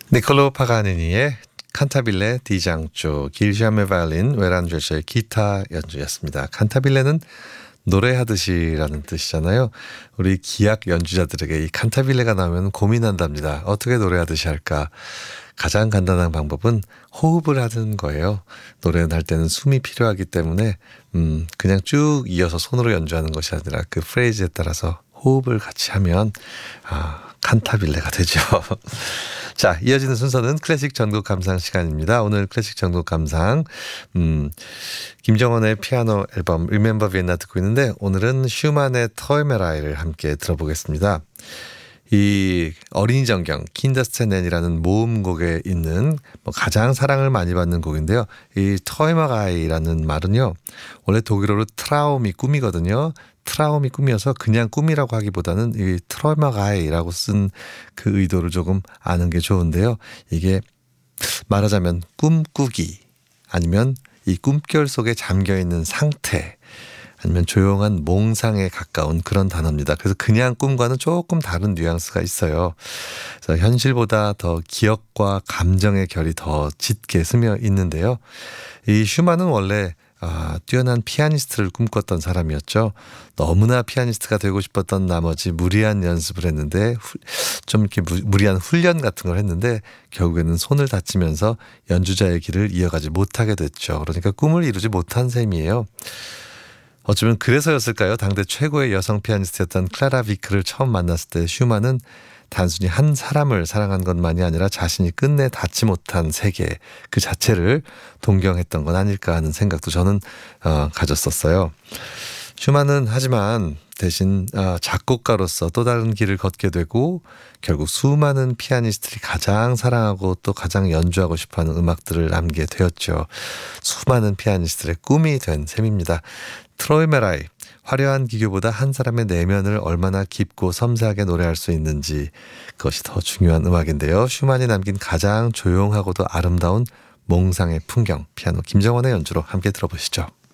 니콜로 파가니니의 칸타빌레 디장조, 길샤메 바이올린, 외란죄의 기타 연주였습니다. 칸타빌레는 노래하듯이라는 뜻이잖아요. 우리 기악 연주자들에게 이 칸타빌레가 나오면 고민한답니다. 어떻게 노래하듯이 할까? 가장 간단한 방법은 호흡을 하는 거예요. 노래는 할 때는 숨이 필요하기 때문에 그냥 쭉 이어서 손으로 연주하는 것이 아니라 그 프레이즈에 따라서 호흡을 같이 하면 칸타빌레가 되죠. 자, 이어지는 순서는 클래식 전곡 감상 시간입니다. 오늘 클래식 전곡 감상 김정원의 피아노 앨범 Remember Vienna 듣고 있는데, 오늘은 슈만의 터에메라이를 함께 들어보겠습니다. 이 어린이 정경 킨더스텐넨이라는 모음곡에 있는 가장 사랑을 많이 받는 곡인데요. 이 터에메라이라는 말은요, 원래 독일어로 트라움이 꿈이거든요. 트라움이 꿈이어서 그냥 꿈이라고 하기보다는 이 트라우마가이라고 쓴 그 의도를 조금 아는 게 좋은데요. 이게 말하자면 꿈꾸기, 아니면 이 꿈결 속에 잠겨있는 상태, 아니면 조용한 몽상에 가까운 그런 단어입니다. 그래서 그냥 꿈과는 조금 다른 뉘앙스가 있어요. 그래서 현실보다 더 기억과 감정의 결이 더 짙게 스며 있는데요. 이 슈만은 원래 뛰어난 피아니스트를 꿈꿨던 사람이었죠. 너무나 피아니스트가 되고 싶었던 나머지 무리한 연습을 했는데, 좀 이렇게 무리한 훈련 같은 걸 했는데 결국에는 손을 다치면서 연주자의 길을 이어가지 못하게 됐죠. 그러니까 꿈을 이루지 못한 셈이에요. 어쩌면 그래서였을까요? 당대 최고의 여성 피아니스트였던 클라라 비크를 처음 만났을 때 슈만은 단순히 한 사람을 사랑한 것만이 아니라 자신이 끝내 닿지 못한 세계 그 자체를 동경했던 건 아닐까 하는 생각도 저는 가졌었어요. 슈만은 하지만 대신 작곡가로서 또 다른 길을 걷게 되고, 결국 수많은 피아니스트들이 가장 사랑하고 또 가장 연주하고 싶어하는 음악들을 남게 되었죠. 수많은 피아니스트들의 꿈이 된 셈입니다. 트로이메라이, 화려한 기교보다 한 사람의 내면을 얼마나 깊고 섬세하게 노래할 수 있는지, 그것이 더 중요한 음악인데요. 슈만이 남긴 가장 조용하고도 아름다운 몽상의 풍경, 피아노 김정원의 연주로 함께 들어보시죠.